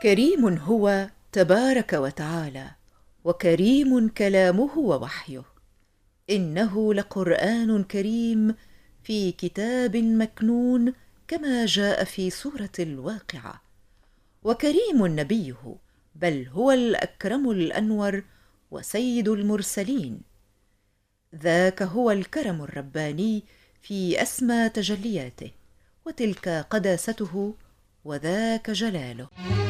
كريم هو تبارك وتعالى، وكريم كلامه ووحيه. إنه لقرآن كريم في كتاب مكنون، كما جاء في سورة الواقعة. وكريم نبيه، بل هو الأكرم الأنور وسيد المرسلين. ذاك هو الكرم الرباني في أسمى تجلياته، وتلك قداسته، وذاك جلاله.